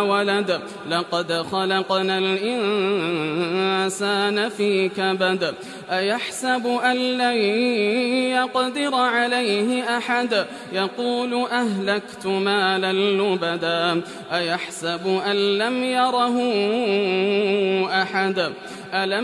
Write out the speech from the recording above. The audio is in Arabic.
ولد لقد خلقنا الإنسان في كبد أيحسب أن لن يقدر عليه أحد يقول أهلكت مالا لبدا أيحسب أن لم يره أحد